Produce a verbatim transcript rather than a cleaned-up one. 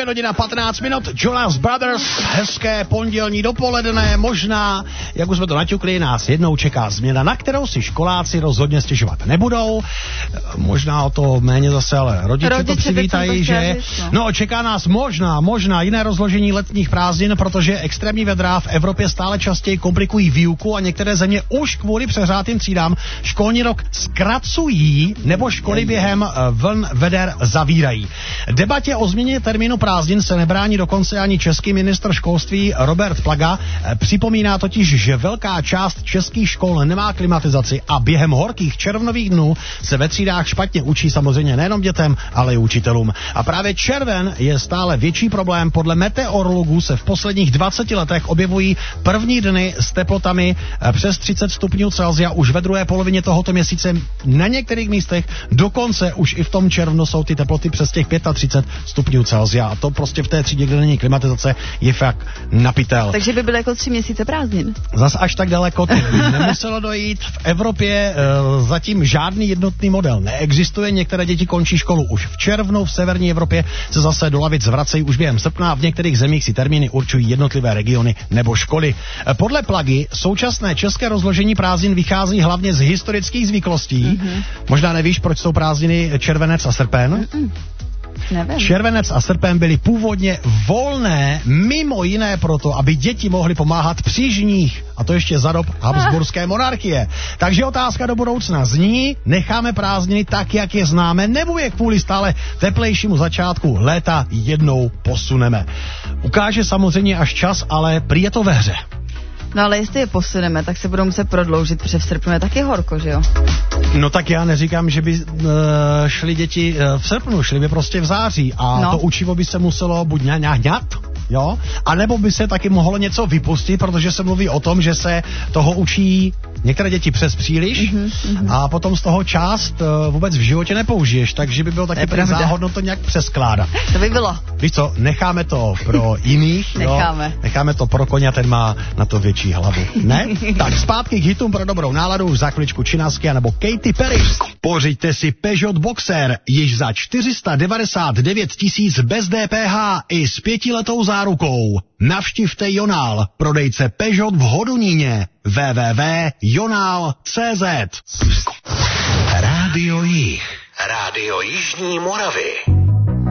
devět hodin a patnáct minut, Jonas Brothers, hezké pondělní dopoledne, možná, jak už jsme to naťukli, nás jednou čeká změna, na kterou si školáci rozhodně stěžovat nebudou, možná o to méně zase, ale rodiče, rodiče to přivítají, že no, čeká nás možná, možná jiné rozložení letních prázdnin, protože extrémní vedra v Evropě stále častěji komplikují výuku a některé země už kvůli přehřátým třídám školní rok zkracují nebo školy během vln veder zavírají. Debatě o změně termínu prázdnin se nebrání dokonce ani český ministr školství Robert Plaga. Připomíná totiž, že velká část českých škol nemá klimatizaci a během horkých červnových dnů se ve třídách špatně učí samozřejmě nejenom dětem, ale i učitelům. A právě červen je stále větší problém. Podle meteorologů se v posledních dvaceti letech objevují první dny s teplotami přes třicet stupňů Celsia už ve druhé polovině tohoto měsíce. Na některých místech dokonce už i v tom červnu jsou ty teploty přes těch třicet pět stupňů Celsia. A to prostě v té třídě, kde není klimatizace, je fakt napitel. Takže by byly jako tři měsíce prázdnin. Zas až tak daleko to by nemuselo dojít. V Evropě e, zatím žádný jednotný model neexistuje. Některé děti končí školu už v červnu, v severní Evropě se zase do lavic vracejí už během srpna a v některých zemích si termíny určují jednotlivé regiony nebo školy. E, podle Plagy současné české rozložení prázdnin vychází hlavně z historických zvyklostí. Mm-hmm. Možná nevíš, proč jsou prázdniny červenec a srpen? Mm-mm. Nevím. Červenec a srpen byly původně volné, mimo jiné proto, aby děti mohly pomáhat při žních. A to ještě za dob habsburské monarchie. Takže otázka do budoucna zní, necháme prázdniny tak, jak je známe, nebo je kvůli stále teplejšímu začátku léta jednou posuneme. Ukáže samozřejmě až čas, ale prý je to ve hře. No ale jestli je posuneme, tak se budou muset prodloužit, protože v srpnu je taky horko, že jo? No tak já neříkám, že by uh, šli děti uh, v srpnu, šli by prostě v září a no. To učivo by se muselo buď ňaňat, jo, a nebo by se taky mohlo něco vypustit, protože se mluví o tom, že se toho učí některé děti přes příliš mm-hmm, mm-hmm. a potom z toho část uh, vůbec v životě nepoužiješ, takže by bylo taky prý záhodno to nějak přeskládat. To by bylo. Víš co, necháme to pro jiných, necháme. Jo, necháme to pro koně, ten má na to větší hlavu. Ne? Tak zpátky k hitům pro dobrou náladu, už za chviličku Činasky nebo Katy Perry. Pořiďte si Peugeot Boxer, již za čtyři sta devadesát devět tisíc bez D P H i s pětiletou zárukou. Navštivte Jonál, prodejce Peugeot v Hodoníně. w w w tečka jonál tečka cé zet. Rádio Jih. Rádio Jižní Moravy.